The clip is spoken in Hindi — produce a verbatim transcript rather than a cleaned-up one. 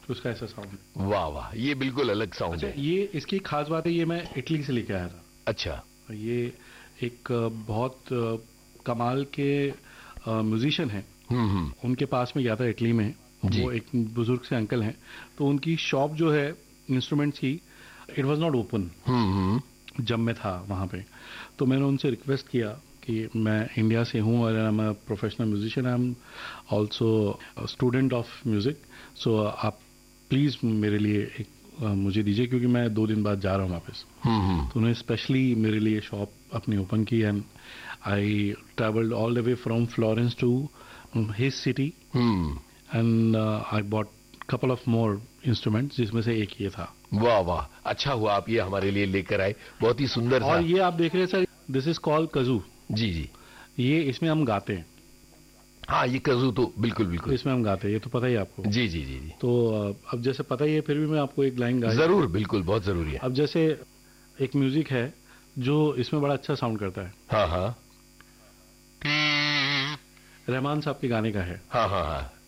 तो उसका ऐसा साउंड। वाह वाह, ये बिल्कुल अलग साउंड अच्छा, है। ये इसकी खास बात है, ये मैं इटली से लेके आया था। अच्छा। ये एक अ, बहुत अ, कमाल के म्यूजिशियन हैं। हम्म हम्म। उनके पास में गया था इटली में। जी। वो एक बुजुर्ग से अंकल हैं। तो उनकी शॉप जो है इंस्ट्रूमेंट्स की, इट वाज नॉट ओपन हम्म हम्म। जब मैं था वहाँ पे। तो मैंने उनसे रिक्वेस्ट किया कि मैं इंडिया से हूँ और I am a professional musician, I am also student of music, सो आप प्लीज़ मेरे लिए एक अ, मुझे दीजिए, क्योंकि मैं दो दिन बाद जा रहा हूँ वापस। हम्म हम्म। तो उन्होंने स्पेशली मेरे लिए शॉप अपनी ओपन की, and I travelled all the way from Florence to his city, hmm. And I bought couple of more instruments, जिसमें से एक ये था। वाह वाह, अच्छा हुआ आप ये हमारे लिए लेकर आए, बहुत ही सुंदर और सा। ये आप देख रहे हैं सर, दिस इज कॉल्ड कजू। जी जी। ये इसमें हम गाते हैं। हाँ, ये कजू तो बिल्कुल बिल्कुल। इसमें हम गाते हैं, ये तो पता ही है आपको। जी जी जी जी। तो अ, अब जैसे पता ही है, फिर भी मैं आपको एक लाइन गा ही जरूर, सकता हूँ। बिल्कुल, बहुत जरूरी है। अब जैसे एक म्यूजिक है जो इसमें बड़ा अच्छा साउंड करता है, हाँ हाँ। रहमान साहब के गाने का है। हाँ हाँ हाँ।